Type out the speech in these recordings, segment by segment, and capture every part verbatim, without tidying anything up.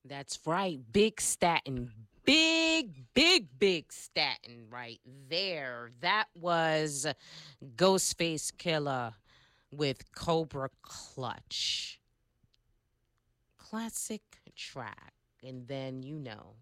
That's right. Big Statin. Big, big, big Statin right there. That was Ghostface Killer with Cobra Clutch. Classic track. And then, you know,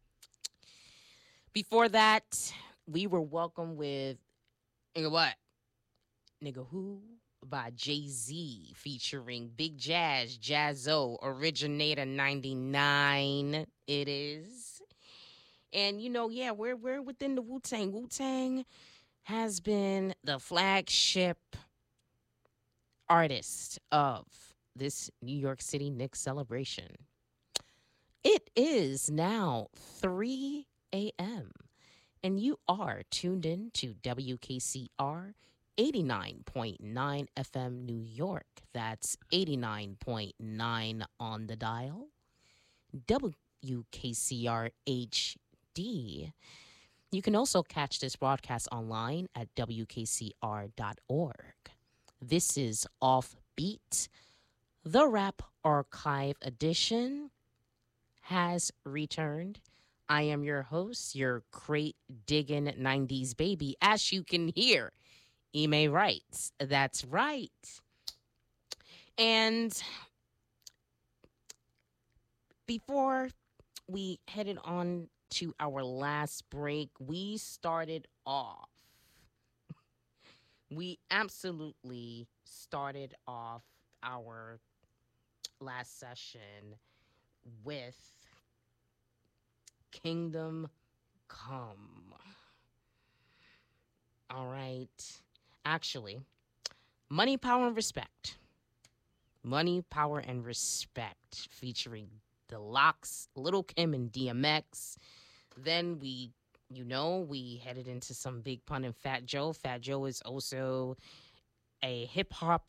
before that, we were welcome with, nigga, what? Nigga, who? By Jay Z featuring Big Jazz, Jazzo, Originator ninety-nine. It is. And you know, yeah, we're we're within the Wu Tang. Wu Tang has been the flagship artist of this New York City Knicks celebration. It is now three a m and you are tuned in to W K C R eighty-nine point nine F M New York. That's eighty-nine point nine on the dial. W K C R H D. You can also catch this broadcast online at W K C R dot org. This is Offbeat. The Rap Archive Edition has returned. I am your host, your crate digging nineties baby. As you can hear, Ime writes. That's right. And before we headed on to our last break, we started off. We absolutely started off our last session with Kingdom Come. All right. Actually, Money, Power, and Respect. Money, Power, and Respect featuring The Locks, Little Kim, and D M X. Then we, you know, we headed into some Big Pun and Fat Joe. Fat Joe is also a hip hop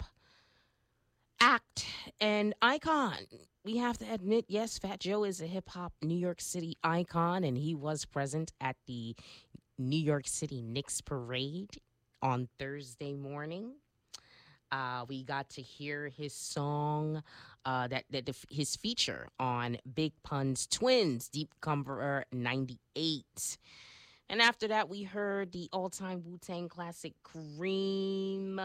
act and icon. We have to admit, yes, Fat Joe is a hip hop New York City icon, and he was present at the New York City Knicks parade on Thursday morning. Uh, we got to hear his song, uh, that, that the, his feature on Big Pun's Twins, Deep Cover ninety-eight. And after that, we heard the all-time Wu-Tang classic, Cream.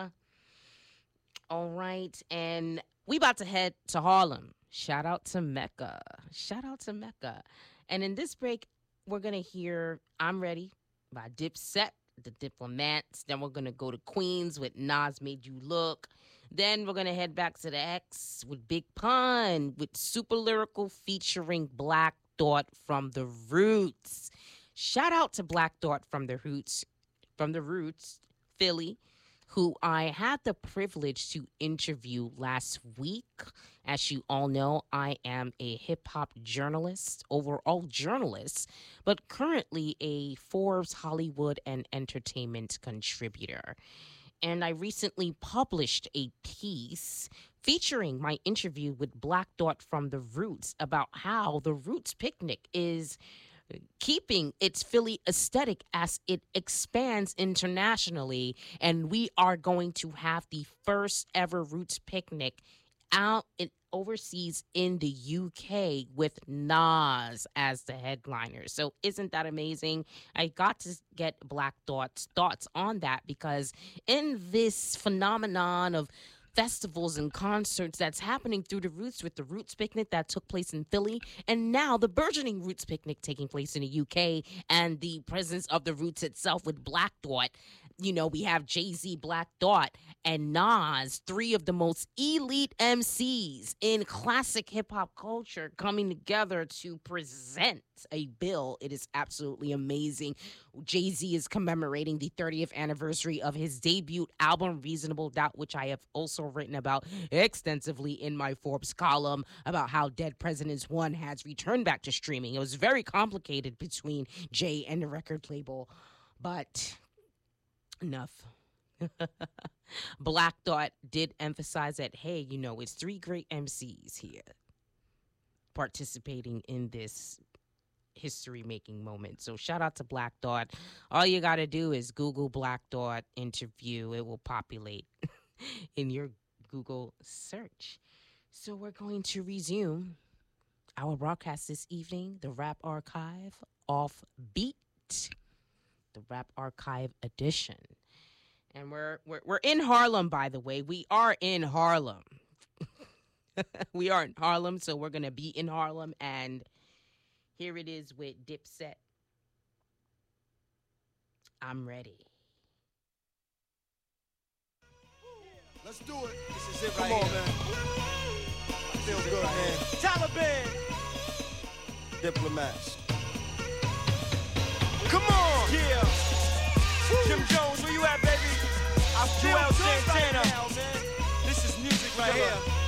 All right, and we about to head to Harlem. Shout out to Mecca. Shout out to Mecca. And in this break, we're going to hear I'm Ready by Dipset, The Diplomats. Then we're going to go to Queens with Nas Made You Look. Then we're going to head back to the X with Big Pun with Super Lyrical featuring Black Thought from The Roots. Shout out to Black Thought from The Roots, from The Roots, Philly, who I had the privilege to interview last week. As you all know, I am a hip hop journalist, overall journalist, but currently a Forbes Hollywood and Entertainment contributor. And I recently published a piece featuring my interview with Black Thought from The Roots about how the Roots Picnic is keeping its Philly aesthetic as it expands internationally. And we are going to have the first ever Roots Picnic out in overseas in the U K with Nas as the headliner. So isn't that amazing? I got to get Black Thought's thoughts on that because in this phenomenon of festivals and concerts that's happening through the Roots with the Roots Picnic that took place in Philly, and now the burgeoning Roots Picnic taking place in the U K, and the presence of the Roots itself with Black Thought. You know, we have Jay-Z, Black Thought, and Nas, three of the most elite M Cs in classic hip-hop culture coming together to present a bill. It is absolutely amazing. Jay-Z is commemorating the thirtieth anniversary of his debut album, Reasonable Doubt, which I have also written about extensively in my Forbes column about how Dead Presidents one has returned back to streaming. It was very complicated between Jay and the record label, but enough. Black Thought did emphasize that, hey, you know, it's three great M Cs here participating in this history making moment. So shout out to Black Thought. All you got to do is Google Black Thought interview. It will populate in your Google search. So we're going to resume Our broadcast this evening, the Rap Archive Off Beat, the Rap Archive edition. And we're, we're, we're in Harlem, by the way. We are in Harlem. We are in Harlem, so we're going to be in Harlem. And here it is with Dipset. I'm ready. Let's do it. This is it Come right on, here. man. I feel good, right man. Taliban. Diplomats. Come on. Yeah. Jim Jones, where you at, baby? I feel Joel Santana. Now, man. This is music right here.